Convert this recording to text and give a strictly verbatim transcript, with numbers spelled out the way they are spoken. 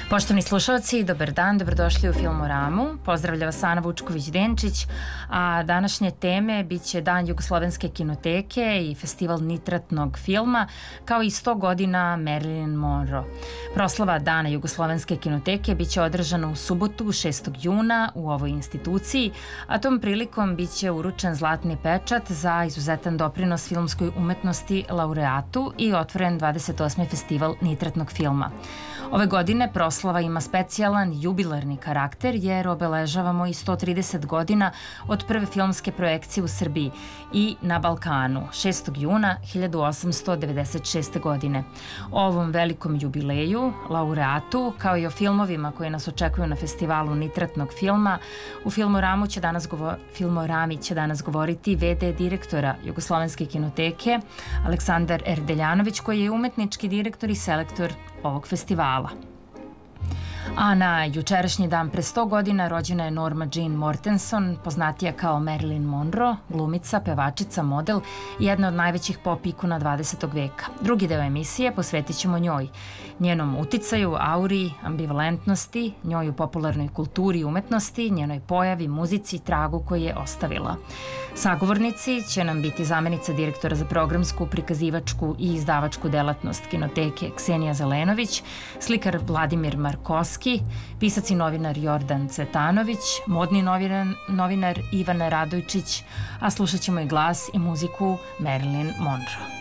Poštovni slušalci, dobar dan, dobrodošli u Filmoramu. Pozdravlja vas Ana Vučković-Denčić, a današnje teme bit će Dan Jugoslovenske kinoteke i festival nitratnog filma, kao i sto godina Marilyn Monroe. Proslava Dana Jugoslovenske kinoteke bit će održana u subotu, šestog juna, u ovoj instituciji, a tom prilikom bit će uručen zlatni pečat za izuzetan doprinos filmskoj umetnosti laureatu i otvoren dvadeset osmi festival nitratnog filma. Ove godine proslava ima specijalan jubilarni karakter jer obeležavamo i sto trideset godina od prve filmske projekcije u Srbiji i na Balkanu, šestog juna hiljadu osamsto devedeset šeste. godine. O ovom velikom jubileju, laureatu, kao i o filmovima koji nas očekuju na festivalu nitratnog filma, u Filmoramu će danas govo Filmorami će danas govoriti ve de direktora Jugoslovenske kinoteke Aleksandar Erdeljanović, koji je umetnički direktor i selektor ovog festivala. A na jučerašnji dan pre sto godina rođena je Norma Jean Mortenson, poznatija kao Marilyn Monroe, glumica, pevačica, model i jedna od najvećih pop ikona dvadesetog veka. Drugi deo emisije posvetit ćemo njoj, njenom uticaju, auri, ambivalentnosti, njoj u popularnoj kulturi i umetnosti, njenoj pojavi, muzici, tragu koji je ostavila. Sagovornici će nam biti zamenica direktora za programsku, prikazivačku i izdavačku delatnost kinoteke Ksenija Zelenović, slikar Vladimir Markovski, pisac i novinar Jordan Cvetanović, modni novinar, novinar Ivan Radojčić, a slušat ćemo i glas i muziku Marilyn Monroe.